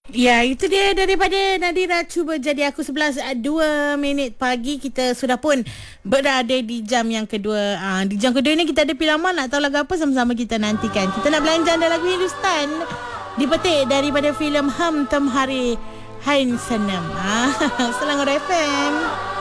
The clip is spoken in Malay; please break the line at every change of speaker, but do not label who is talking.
Ya, itu dia daripada Nadira Cuba Jadi Aku. 11:02 pagi. Kita sudah pun berada di jam yang kedua. Di jam kedua ni kita ada pilihan nak tahu lagu apa, sama-sama kita nantikan. Kita nak belanja anda lagu Hindustan dipetik daripada filem Hum Tumhare Hain Sanam. Selangor FM.